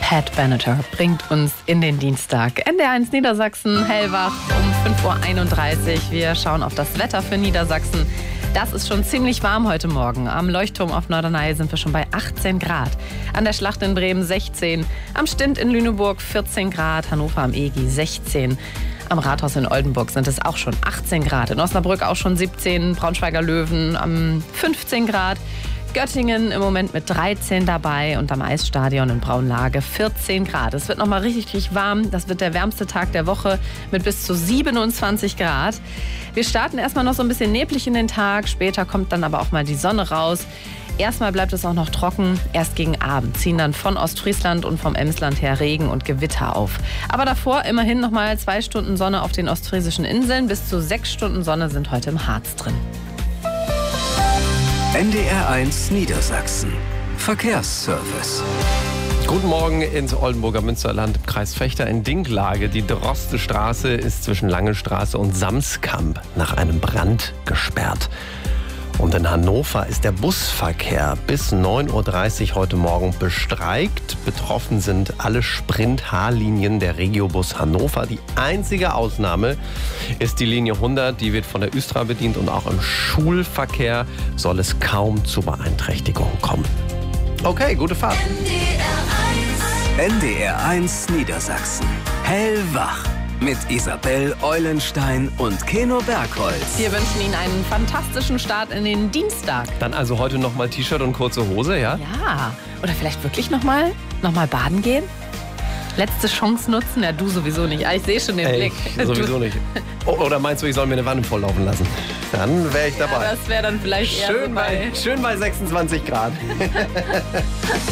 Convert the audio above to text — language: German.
Pat Benatar bringt uns in den Dienstag. NDR1 Niedersachsen, hellwach um 5.31 Uhr. Wir schauen auf das Wetter für Niedersachsen. Das ist schon ziemlich warm heute Morgen. Am Leuchtturm auf Norderney sind wir schon bei 18 Grad. An der Schlacht in Bremen 16. Am Stint in Lüneburg 14 Grad. Hannover am EGI 16. Am Rathaus in Oldenburg sind es auch schon 18 Grad. In Osnabrück auch schon 17. Braunschweiger Löwen am 15 Grad. Göttingen im Moment mit 13 dabei und am Eisstadion in Braunlage 14 Grad. Es wird noch mal richtig warm. Das wird der wärmste Tag der Woche mit bis zu 27 Grad. Wir starten erstmal noch so ein bisschen neblig in den Tag. Später kommt dann aber auch mal die Sonne raus. Erstmal bleibt es auch noch trocken. Erst gegen Abend ziehen dann von Ostfriesland und vom Emsland her Regen und Gewitter auf. Aber davor immerhin noch mal 2 Stunden Sonne auf den ostfriesischen Inseln. Bis zu 6 Stunden Sonne sind heute im Harz drin. NDR1 Niedersachsen. Verkehrsservice. Guten Morgen ins Oldenburger Münsterland im Kreis Vechta in Dinklage. Die Drostestraße ist zwischen Langenstraße und Samskamp nach einem Brand gesperrt. Und in Hannover ist der Busverkehr bis 9.30 Uhr heute Morgen bestreikt. Betroffen sind alle Sprint-H-Linien der Regiobus Hannover. Die einzige Ausnahme ist die Linie 100. Die wird von der Östra bedient und auch im Schulverkehr soll es kaum zu Beeinträchtigungen kommen. Okay, gute Fahrt. NDR1 Niedersachsen. Hellwach. Mit Isabel Eulenstein und Keno Bergholz. Wir wünschen Ihnen einen fantastischen Start in den Dienstag. Dann also heute nochmal T-Shirt und kurze Hose, ja? Ja, oder vielleicht wirklich nochmal baden gehen? Letzte Chance nutzen? Ja, du sowieso nicht. Ich sehe schon den Blick. Sowieso nicht. Oh, oder meinst du, ich soll mir eine Wanne volllaufen lassen? Dann wäre ich dabei. Ja, das wäre dann vielleicht eher schön bei 26 Grad.